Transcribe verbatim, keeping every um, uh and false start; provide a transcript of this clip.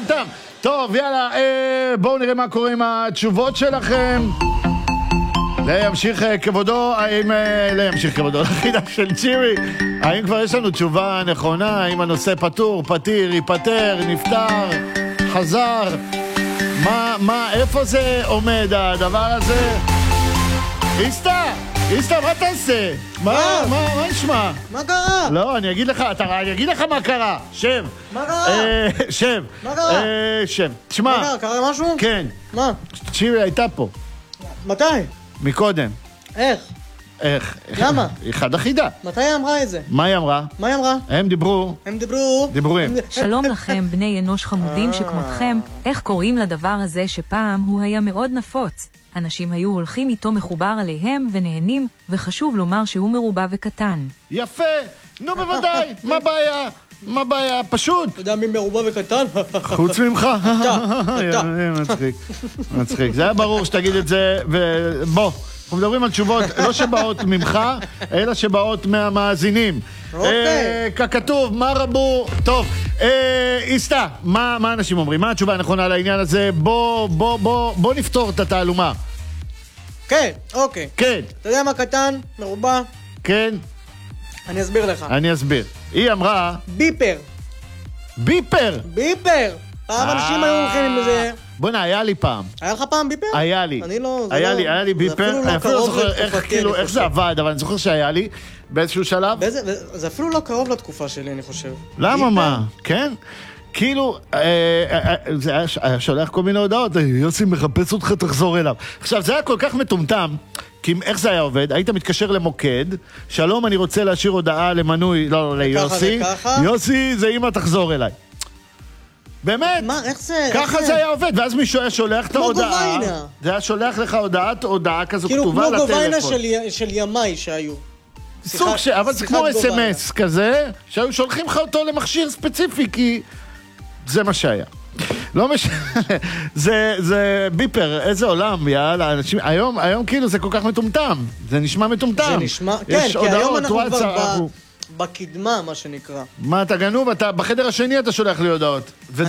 מטומטם. טוב, יאללה, אה, בואו נראה מה קורה עם התשובות שלכם. לימשיך כבודו, האם... לימשיך כבודו, לחידה של צ'ירי. האם כבר יש לנו תשובה נכונה? האם הנושא פתור, פתיר, ייפטר, נפטר, חזר? מה, מה, איפה זה עומד הדבר הזה? איסטה! איסטה, מה תעשה? מה, מה, מה נשמע? מה קרה? לא, אני אגיד לך, אתה, אני אגיד לך מה קרה. שב. מה קרה? אה, שב. מה קרה? אה, שב. תשמע. מה קרה? קרה משהו? כן. מה? צ'ירי הייתה פה. מתי? מקודם. איך? איך? למה? אחד החידה. מתי היא אמרה את זה? מה היא אמרה? מה היא אמרה? הם דיברו. הם דיברו... דיבורים. שלום לכם, בני אנוש חמודים שכמותכם. איך קוראים לדבר הזה שפעם הוא היה מאוד נפוץ? אנשים היו הולכים איתו מחובר עליהם ונהנים, וחשוב לומר שהוא מרובע וקטן. יפה! נו בוודאי! מה בעיה? מה בעיה? פשוט! אתה יודע מי מרובע וקטן? חוץ ממך? אתה, אתה. מצחיק, מצחיק. זה היה ברור שתגיד את זה, ובוא, אנחנו מדברים על תשובות לא שבאות ממך, אלא שבאות מהמאזינים. אוקיי. ככתוב, מה רבו? טוב, איסטה, מה אנשים אומרים? מה התשובה הנכונה לעניין הזה? בוא, בוא, בוא, בוא נפתור את התעלומה. כן, אוקיי. כן. אתה יודע מה קטן? מרובע? כן. אני אסביר לך. אני אסביר. היא אמרה... ביפר. ביפר! ביפר! פעם אנשים היו הולכים עם זה. בוא'נה, היה לי פעם. היה לך פעם ביפר? היה לי. אני לא... היה לי, היה לי ביפר. אני אפילו לא זוכר איך, כאילו, איך זה עבד, אבל אני זוכר שהיה לי באיזשהו שלב. זה אפילו לא קרוב לתקופה שלי, אני חושב. למה מה? כן? כאילו, זה היה שולח כל מיני הודעות, יוסי מחפש אותך, תחזור אליו. עכשיו, זה היה כל כך מטומטם, כי איך זה היה עובד? היית מתקשר למוקד, שלום, אני רוצה להשאיר הודעה למנוי, לא, ליוסי. יוסי, זה אמא, תחזור אליי. באמת? מה, איך זה? ככה זה היה עובד, ואז מישהו היה שולח את ההודעה. כמו גוביינה. זה היה שולח לך הודעת, הודעה כזו כאילו כתובה כמו לטלפון. גוביינה של ימי שהיו. סוג ש... אבל זה כמו אס אם אס כזה, שהיו שולחים לך אותו למכשיר ספציפי, כי זה מה שהיה. לא משנה, זה, זה ביפר, איזה עולם, יאללה, אנשים, היום, היום כאילו זה כל כך מטומטם, זה נשמע מטומטם. זה נשמע, כן, כי היום אנחנו כבר בקדמה, מה שנקרא. מה, אתה גנוב, אתה, בחדר השני אתה שולח לי הודעות.